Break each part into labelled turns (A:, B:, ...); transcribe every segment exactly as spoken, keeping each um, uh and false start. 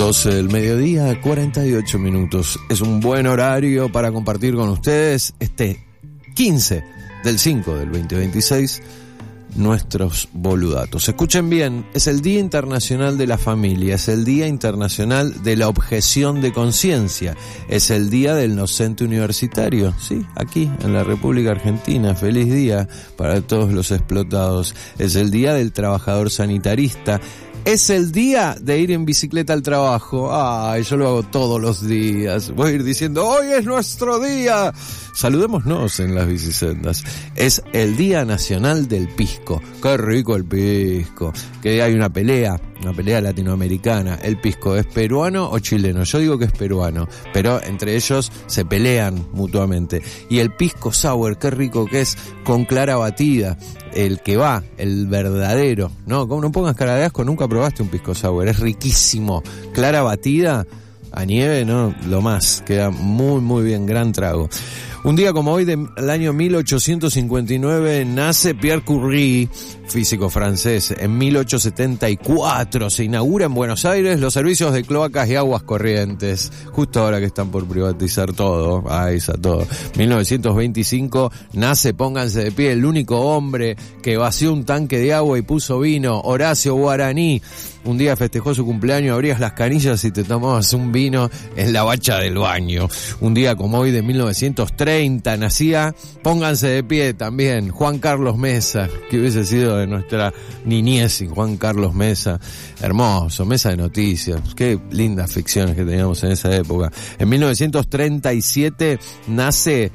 A: doce del mediodía, cuarenta y ocho minutos. Es un buen horario para compartir con ustedes este quince del cinco del veinte veintiséis nuestros boludatos. Escuchen bien, es el Día Internacional de la Familia, es el Día Internacional de la Objeción de Conciencia, es el Día del Docente Universitario, sí, aquí en la República Argentina. Feliz día para todos los explotados. Es el Día del Trabajador Sanitarista. Es el día de ir en bicicleta al trabajo. Ay, yo lo hago todos los días. Voy a ir diciendo, hoy es nuestro día. Saludémonos en las bicisendas. Es el Día Nacional del Pisco. Qué rico el pisco. Que hay una pelea, una pelea latinoamericana. ¿El pisco es peruano o chileno? Yo digo que es peruano, pero entre ellos se pelean mutuamente. Y el pisco sour, qué rico que es, con clara batida. El que va, el verdadero, ¿no? Como no pongas cara de asco, nunca probaste un pisco sour, es riquísimo. Clara batida, a nieve, ¿no? Lo más, queda muy, muy bien, gran trago. Un día como hoy del año mil ochocientos cincuenta y nueve nace Pierre Curie, físico francés. En mil ochocientos setenta y cuatro se inaugura en Buenos Aires los servicios de cloacas y aguas corrientes. Justo ahora que están por privatizar todo, ay, esa todo. mil novecientos veinticinco nace, pónganse de pie, el único hombre que vació un tanque de agua y puso vino, Horacio Guaraní. Un día festejó su cumpleaños, abrías las canillas y te tomabas un vino en la bacha del baño. Un día como hoy de mil novecientos treinta nacía, pónganse de pie también, Juan Carlos Mesa, que hubiese sido de nuestra niñez sin Juan Carlos Mesa. Hermoso, Mesa de Noticias, qué lindas ficciones que teníamos en esa época. En mil novecientos treinta y siete nace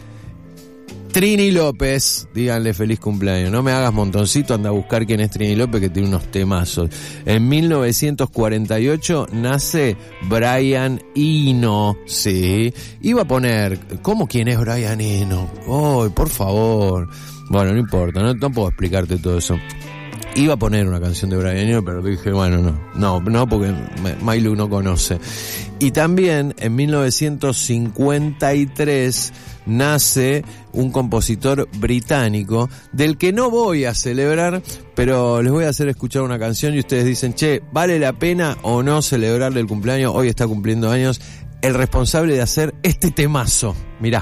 A: Trini López, díganle feliz cumpleaños. No me hagas montoncito, anda a buscar quién es Trini López, que tiene unos temazos. En mil novecientos cuarenta y ocho nace Brian Eno, sí. Iba a poner, ¿cómo quién es Brian Eno? Oh, por favor. Bueno, no importa, no, no puedo explicarte todo eso. Iba a poner una canción de Brian Eno, pero dije, bueno, no, no, no, porque Mailu no conoce. Y también en mil novecientos cincuenta y tres nace un compositor británico del que no voy a celebrar, pero les voy a hacer escuchar una canción y ustedes dicen, che, ¿vale la pena o no celebrarle el cumpleaños? Hoy está cumpliendo años el responsable de hacer este temazo. Mirá.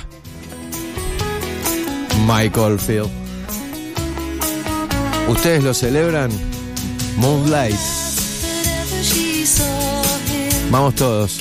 A: Michael Field. ¿Ustedes lo celebran? Moonlight. Vamos todos.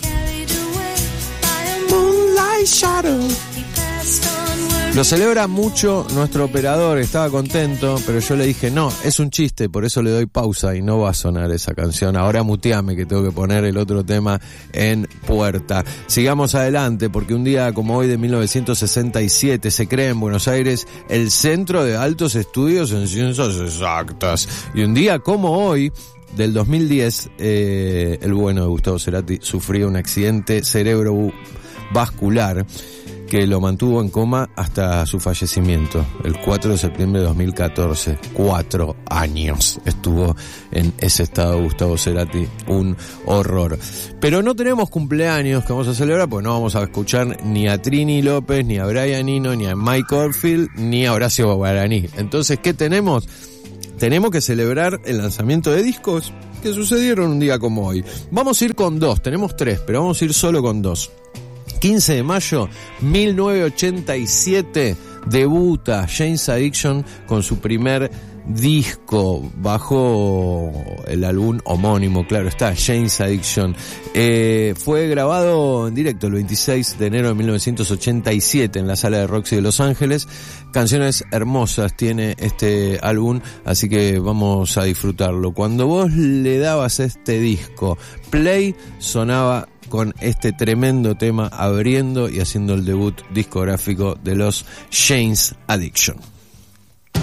A: Moonlight Shadow. Lo celebra mucho nuestro operador, estaba contento, pero yo le dije, no, es un chiste, por eso le doy pausa y no va a sonar esa canción. Ahora muteame que tengo que poner el otro tema en puerta. Sigamos adelante, porque un día como hoy de mil novecientos sesenta y siete se crea en Buenos Aires el Centro de Altos Estudios en Ciencias Exactas. Y un día como hoy, del dos mil diez, eh, el bueno de Gustavo Cerati sufrió un accidente cerebrovascular que lo mantuvo en coma hasta su fallecimiento, el cuatro de septiembre de dos mil catorce. Cuatro años estuvo en ese estado Gustavo Cerati, un horror. Pero no tenemos cumpleaños que vamos a celebrar, pues no vamos a escuchar ni a Trini López, ni a Brian Eno, ni a Mike Oldfield, ni a Horacio Guaraní. Entonces, ¿qué tenemos? Tenemos que celebrar el lanzamiento de discos que sucedieron un día como hoy. Vamos a ir con dos, tenemos tres, pero vamos a ir solo con dos. quince de mayo, mil novecientos ochenta y siete, debuta Jane's Addiction con su primer disco bajo el álbum homónimo, claro está, Jane's Addiction. Eh, fue grabado en directo el veintiséis de enero de mil novecientos ochenta y siete en la Sala de Roxy de Los Ángeles. Canciones hermosas tiene este álbum, así que vamos a disfrutarlo. Cuando vos le dabas este disco play, sonaba con este tremendo tema abriendo y haciendo el debut discográfico de los Jane's Addiction.